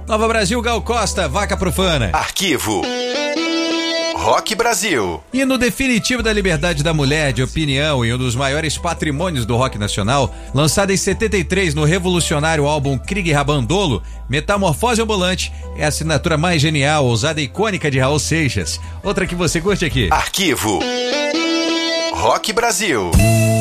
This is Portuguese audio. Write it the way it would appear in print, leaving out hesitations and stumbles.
Nova Brasil, Gal Costa, Vaca Profana. Arquivo Rock Brasil. E no definitivo da liberdade da mulher de opinião e um dos maiores patrimônios do rock nacional, lançado em 73 no revolucionário álbum Krieg Rabandolo, Metamorfose Ambulante é a assinatura mais genial, ousada e icônica de Raul Seixas. Outra que você curte aqui. Arquivo Rock Brasil.